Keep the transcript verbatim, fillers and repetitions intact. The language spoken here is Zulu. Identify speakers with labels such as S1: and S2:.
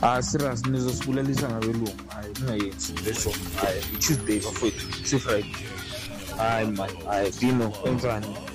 S1: Ah serious nizosibulelisa ngabelungu. Hayi ningayenzi leso. Hayi Tuesday bafowethu, si Friday. Hayi man, hayi Dino, enzani?